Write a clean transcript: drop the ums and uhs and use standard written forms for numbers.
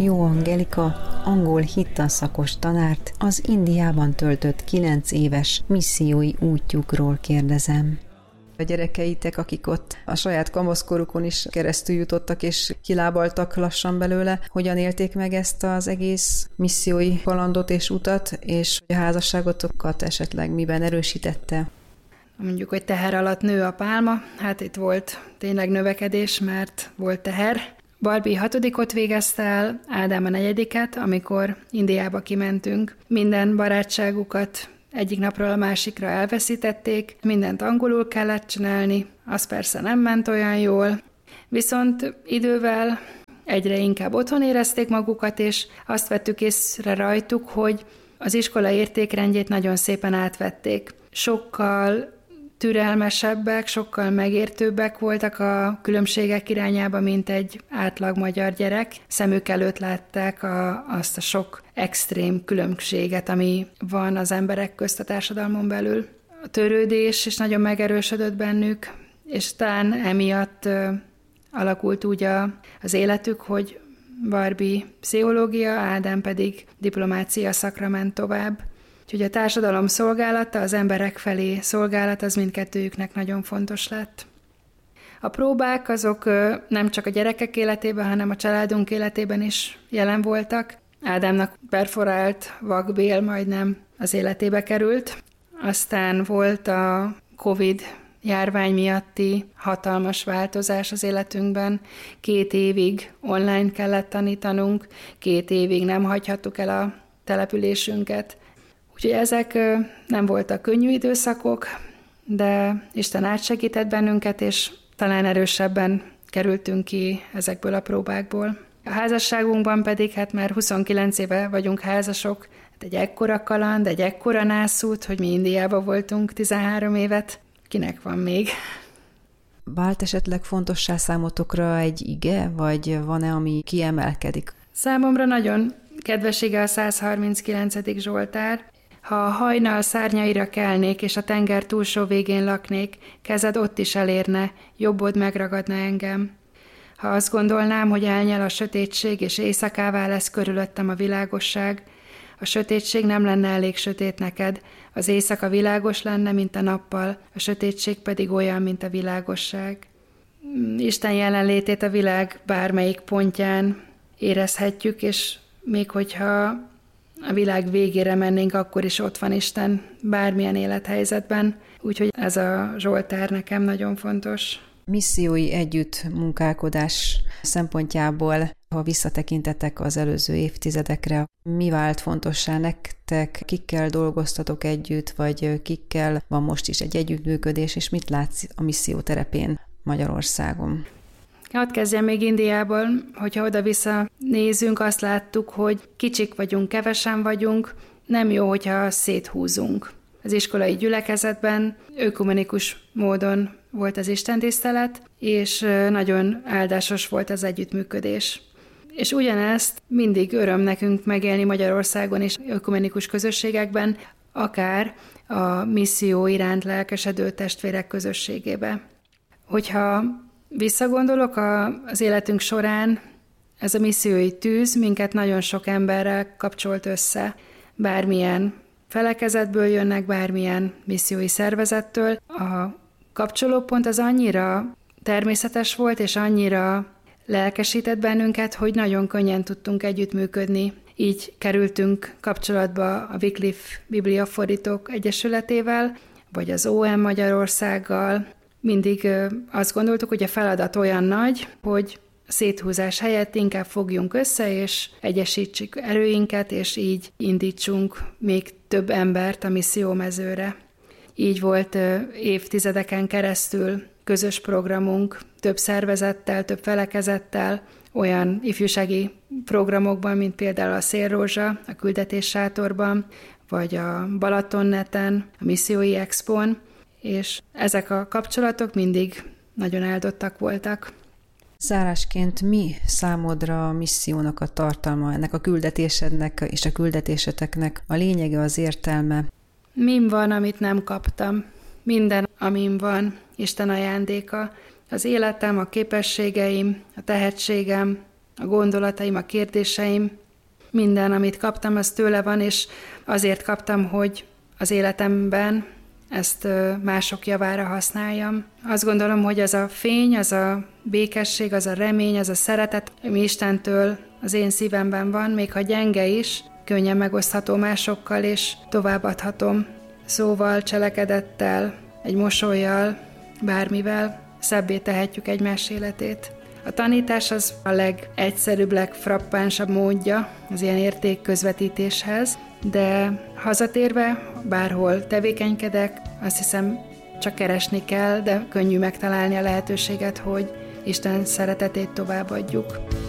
Jó Angelika, angol hittanszakos tanárt az Indiában töltött 9 éves missziói útjukról kérdezem. A gyerekeitek, akik ott a saját kamaszkorukon is keresztül jutottak és kilábaltak lassan belőle, hogyan élték meg ezt az egész missziói kalandot és utat, és a házasságotokat esetleg miben erősítette? Mondjuk, hogy teher alatt nő a pálma, hát itt volt tényleg növekedés, mert volt teher. Barbie 6. végezte el, Ádám a 4., amikor Indiába kimentünk. Minden barátságukat egyik napról a másikra elveszítették, mindent angolul kellett csinálni, az persze nem ment olyan jól, viszont idővel egyre inkább otthon érezték magukat, és azt vettük észre rajtuk, hogy az iskola értékrendjét nagyon szépen átvették. Sokkal türelmesebbek, sokkal megértőbbek voltak a különbségek irányába, mint egy átlag magyar gyerek. Szemük előtt látták azt a sok extrém különbséget, ami van az emberek közt a társadalmon belül. A törődés is nagyon megerősödött bennük, és talán emiatt alakult úgy az életük, hogy Barbie pszichológia, Ádám pedig diplomácia szakra ment tovább. Úgyhogy a társadalom szolgálata, az emberek felé szolgálat, az mindkettőjüknek nagyon fontos lett. A próbák azok nem csak a gyerekek életében, hanem a családunk életében is jelen voltak. Ádámnak perforált vakbél majdnem az életébe került. Aztán volt a Covid járvány miatti hatalmas változás az életünkben. 2 évig online kellett tanítanunk, 2 évig nem hagyhattuk el a településünket. Úgyhogy ezek nem voltak könnyű időszakok, de Isten átsegített bennünket, és talán erősebben kerültünk ki ezekből a próbákból. A házasságunkban pedig, hát már 29 éve vagyunk házasok, hát egy ekkora kaland, egy ekkora nászút, hogy mi Indiában voltunk 13 évet, kinek van még? Vált esetleg fontossá számotokra egy ige, vagy van-e, ami kiemelkedik? Számomra nagyon kedves ige a 139. Zsoltár. Ha a hajnal szárnyaira kelnék, és a tenger túlsó végén laknék, kezed ott is elérne, jobbod megragadna engem. Ha azt gondolnám, hogy elnyel a sötétség, és éjszakává lesz körülöttem a világosság, a sötétség nem lenne elég sötét neked, az éjszaka világos lenne, mint a nappal, a sötétség pedig olyan, mint a világosság. Isten jelenlétét a világ bármelyik pontján érezhetjük, és még hogyha a világ végére mennénk, akkor is ott van Isten bármilyen élethelyzetben, úgyhogy ez a Zsoltár nekem nagyon fontos. Missziói együttmunkálkodás szempontjából, ha visszatekintetek az előző évtizedekre, mi vált fontossá nektek, kikkel dolgoztatok együtt, vagy kikkel van most is egy együttműködés, és mit látsz a misszió terepén Magyarországon? Hadd kezdjem még Indiában, hogyha oda-vissza nézünk, azt láttuk, hogy kicsik vagyunk, kevesen vagyunk, nem jó, hogyha széthúzunk. Az iskolai gyülekezetben ökumenikus módon volt az istentisztelet, és nagyon áldásos volt az együttműködés. És ugyanezt mindig öröm nekünk megélni Magyarországon és ökumenikus közösségekben, akár a misszió iránt lelkesedő testvérek közösségébe. Hogyha visszagondolok az életünk során, ez a missziói tűz minket nagyon sok emberrel kapcsolt össze, bármilyen felekezetből jönnek, bármilyen missziói szervezettől. A kapcsolópont az annyira természetes volt, és annyira lelkesített bennünket, hogy nagyon könnyen tudtunk együttműködni. Így kerültünk kapcsolatba a Wycliffe Bibliafordítók Egyesületével, vagy az OM Magyarországgal. Mindig azt gondoltuk, hogy a feladat olyan nagy, hogy széthúzás helyett inkább fogjunk össze, és egyesítsük erőinket, és így indítsunk még több embert a missziómezőre. Így volt évtizedeken keresztül közös programunk, több szervezettel, több felekezettel, olyan ifjúsági programokban, mint például a Szélrózsa, a Küldetés Sátorban, vagy a Balatonneten, a Missziói Expón, és ezek a kapcsolatok mindig nagyon áldottak voltak. Zárásként mi számodra a missziónak a tartalma, ennek a küldetésednek és a küldetéseteknek a lényege, az értelme? Mim van, amit nem kaptam. Minden, amim van, Isten ajándéka. Az életem, a képességeim, a tehetségem, a gondolataim, a kérdéseim, minden, amit kaptam, az tőle van, és azért kaptam, hogy az életemben ezt mások javára használjam. Azt gondolom, hogy az a fény, az a békesség, az a remény, az a szeretet, ami Istentől az én szívemben van, még ha gyenge is, könnyen megosztható másokkal, és továbbadhatom szóval, cselekedettel, egy mosollyal, bármivel szebbé tehetjük egymás életét. A tanítás az a legegyszerűbb, legfrappánsabb módja az ilyen értékközvetítéshez, de hazatérve, bárhol tevékenykedek, azt hiszem csak keresni kell, de könnyű megtalálni a lehetőséget, hogy Isten szeretetét továbbadjuk.